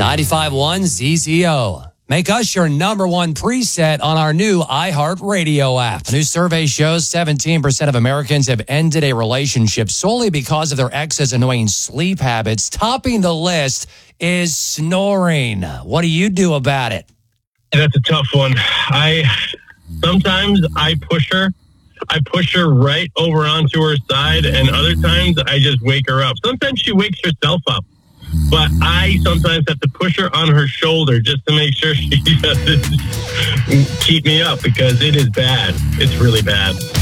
95.1 ZZO. Make us your number one preset on our new iHeartRadio app. A new survey shows 17% of Americans have ended a relationship solely because of their ex's annoying sleep habits. Topping the list is snoring. What do you do about it? That's a tough one. Sometimes I push her. I push her right over onto her side, and other times I just wake her up. Sometimes she wakes herself up. But I sometimes have to push her on her shoulder just to make sure she doesn't keep me up, because it is bad. It's really bad.